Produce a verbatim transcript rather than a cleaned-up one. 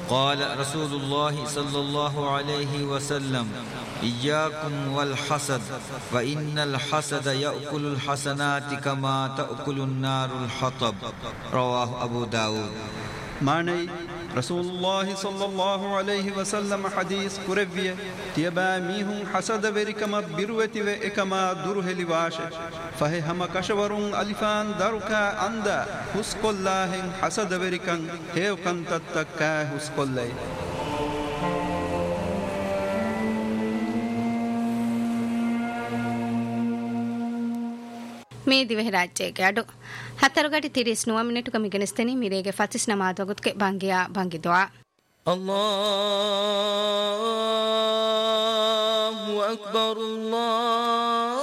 قال رسول الله صلى الله عليه وسلم إياكم والحسد فإن الحسد يأكل الحسنات كما تأكل النار الحطب. رواه أبو داود. معني رسول الله صلى الله عليه وسلم حديث كربية تيبا ميهم حسد وركما بروتي وإكما درهلي واشه فهي هم كشورون ألفان داركا أندا حسق الله حسد وركن هيو كنتتكا حسق الله. මේ දිවෙහි රාජ්‍යයේ අඩු හතරගටි තිරිස් නුව මිනිටුක මිගෙනස්තෙනි මිරේගේ ෆතිස් නමාද වගුත්කේ බංගියා බංගිදවා අල්ලාහු අක්බර් අල්ලාහ්